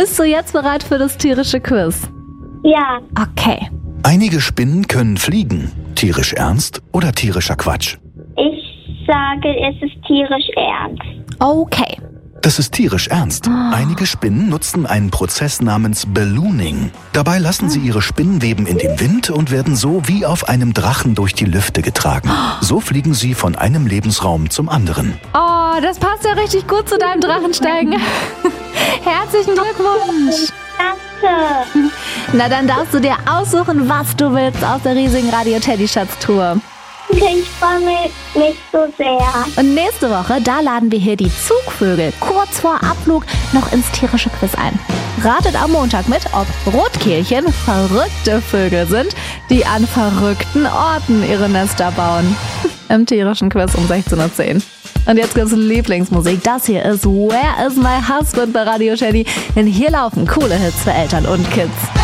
Bist du jetzt bereit für das tierische Quiz? Ja. Okay. Einige Spinnen können fliegen. Tierisch ernst oder tierischer Quatsch? Ich sage, es ist tierisch ernst. Okay. Das ist tierisch ernst. Einige Spinnen nutzen einen Prozess namens Ballooning. Dabei lassen sie ihre Spinnweben in den Wind und werden so wie auf einem Drachen durch die Lüfte getragen. So fliegen sie von einem Lebensraum zum anderen. Oh, das passt ja richtig gut zu deinem Drachensteigen. Herzlichen Glückwunsch. Danke. Na, dann darfst du dir aussuchen, was du willst aus der riesigen Radio-Teddy-Schatztour. Ich freue mich so sehr. Und nächste Woche, da laden wir hier die Zugvögel kurz vor Abflug noch ins tierische Quiz ein. Ratet am Montag mit, ob Rotkehlchen verrückte Vögel sind, die an verrückten Orten ihre Nester bauen. Im tierischen Quiz um 16:10 Uhr. Und jetzt gibt's Lieblingsmusik. Das hier ist Where is my husband bei Radio Teddy. Denn hier laufen coole Hits für Eltern und Kids.